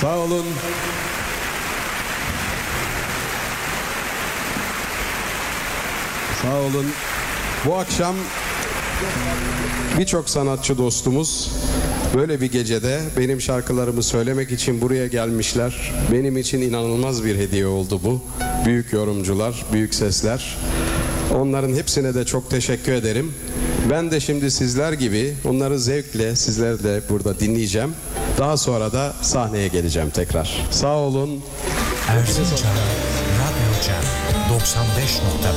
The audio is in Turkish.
Sağ olun. Sağ olun. Bu akşam birçok sanatçı dostumuz böyle bir gecede benim şarkılarımı söylemek için buraya gelmişler. Benim için inanılmaz bir hediye oldu bu. Büyük yorumcular, büyük sesler. Onların hepsine de çok teşekkür ederim. Ben de şimdi sizler gibi onları zevkle sizlerle burada dinleyeceğim. Daha sonra da sahneye geleceğim tekrar. Sağ olun. Erzincan Radyo Cem 95.5